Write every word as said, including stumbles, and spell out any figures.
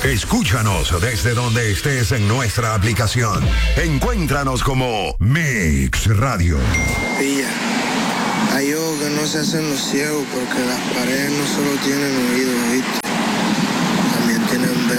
Escúchanos desde donde estés en nuestra aplicación. Encuéntranos como Mix Radio. Pilla, hay ojos que no se hacen los ciegos porque las paredes no solo tienen oídos, ¿viste? También tienen veo.